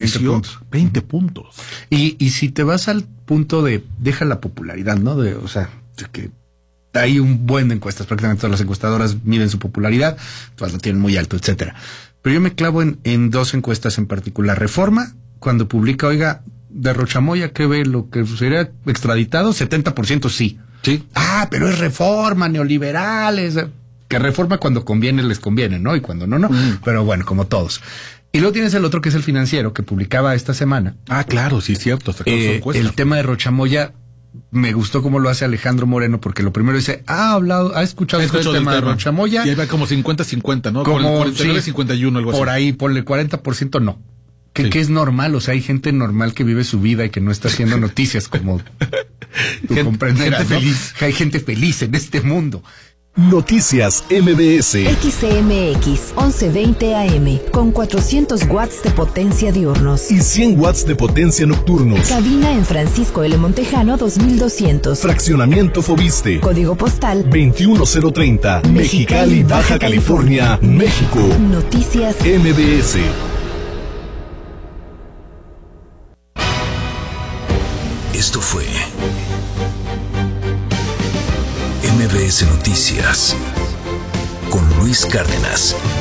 20 puntos. Y si te vas al punto de, deja la popularidad, ¿no? O sea, de que hay un buen de encuestas, prácticamente todas las encuestadoras miden su popularidad, todas lo tienen muy alto, etcétera. Pero yo me clavo en dos encuestas en particular. Reforma, cuando publica, oiga, de Rochamoya, ¿qué ve? Lo que sería extraditado, 70% sí. Sí. Pero es Reforma, neoliberales. Que Reforma cuando conviene les conviene, ¿no? Y cuando no. Pero bueno, como todos. Y luego tienes el otro que es el Financiero, que publicaba esta semana. Claro, sí, cierto. Sacó su encuesta. El tema de Rochamoya, me gustó cómo lo hace Alejandro Moreno, porque lo primero dice, ha escuchado el tema de Rochamoya. Y ahí va como 50-50, ¿no? Como 49-51, algo así. Por ahí, ponle 40% no. Que es normal, o sea, hay gente normal que vive su vida y que no está haciendo noticias como tú comprenderás, gente feliz. Hay gente feliz en este mundo. Noticias MBS. XCMX 1120 AM con 400 watts de potencia diurnos y 100 watts de potencia nocturnos. Cabina en Francisco L. Montejano 2200. Fraccionamiento Fobiste. Código postal 21030. Mexicali, Baja California, México. Noticias MBS. Esto fue MBS Noticias con Luis Cárdenas.